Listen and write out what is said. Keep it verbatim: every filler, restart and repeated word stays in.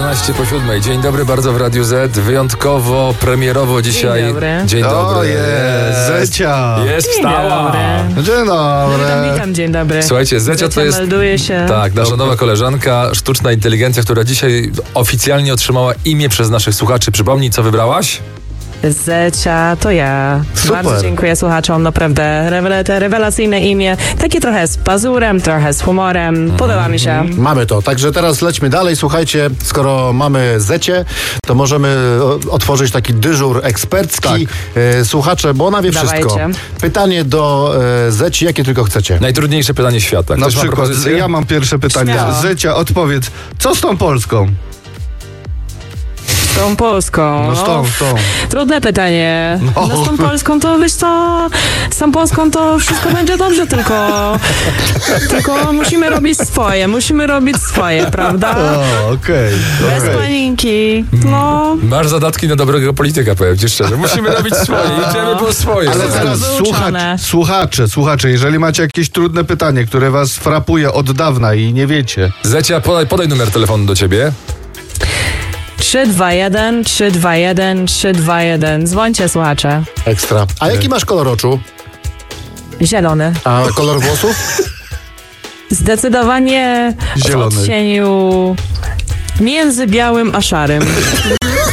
jedenaście po siódmej. Dzień dobry bardzo w Radiu Z. Wyjątkowo, premierowo dzisiaj. Dzień dobry. Dzień dobry. O jest, Zecia. Jest, Dzień wstała. dobry. Dzień dobry. Witam, witam, dzień dobry. Słuchajcie, Zecia to jest... melduje się. Tak, nasza nowa koleżanka, sztuczna inteligencja, która dzisiaj oficjalnie otrzymała imię przez naszych słuchaczy. Przypomnij, co wybrałaś? Zecia, to ja. Super. Bardzo dziękuję słuchaczom, naprawdę rewela- rewelacyjne imię. Takie trochę z pazurem, trochę z humorem. Podoba mi się. Mamy to, także teraz lećmy dalej. Słuchajcie, skoro mamy Zecie, to możemy o, otworzyć taki dyżur ekspercki. E, słuchacze, bo ona wie Dawajcie. wszystko. Pytanie do e, Zeci, jakie tylko chcecie. Najtrudniejsze pytanie świata. Na Ktoś ma przykład, propozycję? ja mam pierwsze pytanie. Śmiało. Zecia, odpowiedz, co z tą Polską? Z tą Polską. No z tą, z tą. Trudne pytanie. No. No. Z tą Polską to wiesz co, z tą Polską to wszystko będzie dobrze, tylko tylko musimy robić swoje, musimy robić swoje, prawda? O, okej. Bez okej. paniki. No. Masz zadatki na dobrego polityka, powiem ci szczerze. Musimy robić swoje, idziemy po swoje. Ale Słuchaj. teraz Wyuczone. słuchacz, słuchacze, słuchacze, jeżeli macie jakieś trudne pytanie, które was frapuje od dawna i nie wiecie. Zecia, podaj, podaj numer telefonu do ciebie. trzy dwa jeden, trzy dwa jeden, trzy dwa jeden. Dzwońcie, słuchacze. Ekstra. A jaki masz kolor oczu? Zielony. A kolor włosów? Zdecydowanie w Zielony. odcieniu między białym a szarym.